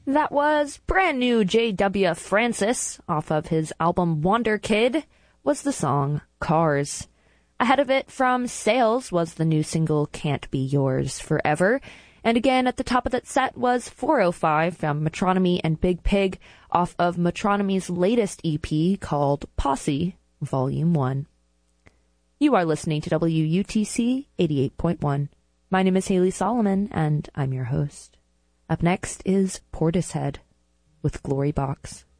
That was brand new J.W. Francis off of his album Wonder Kid was the song Cars. Ahead of it from Sales was the new single Can't Be Yours Forever. And again at the top of that set was 405 from Metronomy and Big Pig off of Metronomy's latest EP called Posse Volume 1. You are listening to WUTC 88.1. My name is Haley Solomon and I'm your host. Up next is Portishead with Glory Box.